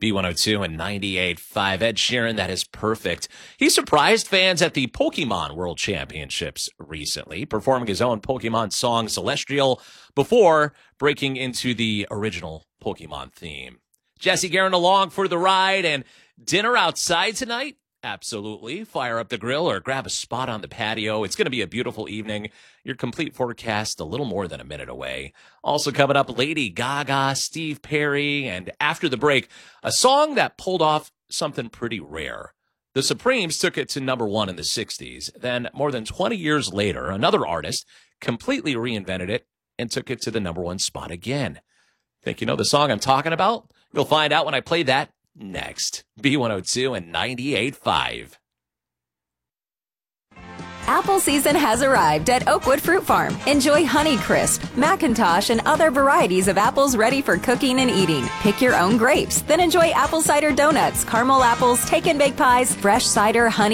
B102 and 98.5. Ed Sheeran, that is perfect. He surprised fans at the Pokemon World Championships recently, performing his own Pokemon song, Celestial, before breaking into the original Pokemon theme. Jesse Guerin along for the ride, and dinner outside tonight? Absolutely. Fire up the grill or grab a spot on the patio. It's going to be a beautiful evening. Your complete forecast a little more than a minute away. Also coming up, Lady Gaga, Steve Perry, and after the break, a song that pulled off something pretty rare. The Supremes took it to number one in the 60s. Then, more than 20 years later, another artist completely reinvented it and took it to the number one spot again. Think you know the song I'm talking about? You'll find out when I play that next. B102 and 98.5. Apple season has arrived at Oakwood Fruit Farm. Enjoy Honeycrisp, Macintosh, and other varieties of apples ready for cooking and eating. Pick your own grapes, then enjoy apple cider donuts, caramel apples, take and bake pies, fresh cider, honey,